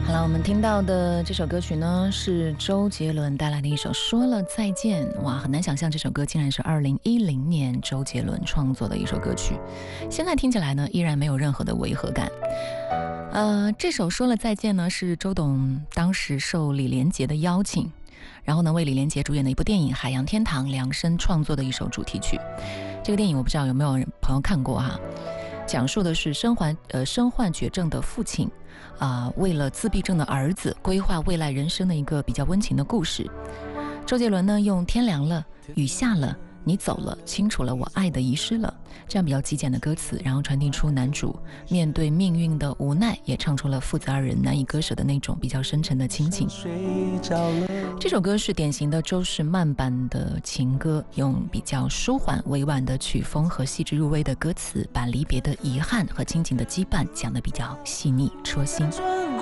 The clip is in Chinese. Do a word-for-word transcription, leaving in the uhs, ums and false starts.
好了，我们听到的这首歌曲呢，是周杰伦带来的一首《说了再见》。哇，很难想象这首歌竟然是二零一零年周杰伦创作的一首歌曲，现在听起来呢，依然没有任何的违和感。呃，这首《说了再见》呢，是周董当时受李连杰的邀请，然后呢，为李连杰主演的一部电影《海洋天堂》量身创作的一首主题曲。这个电影我不知道有没有朋友看过哈，讲述的是身患呃身患绝症的父亲啊、呃，为了自闭症的儿子规划未来人生的一个比较温情的故事。周杰伦呢，用天凉了，雨下了，你走了，清楚了我爱的遗失了，这样比较极简的歌词，然后传递出男主面对命运的无奈，也唱出了父子二人难以割舍的那种比较深沉的亲情。这首歌是典型的周氏慢版的情歌，用比较舒缓委婉的曲风和细致入微的歌词，把离别的遗憾和亲情的羁绊讲得比较细腻戳心。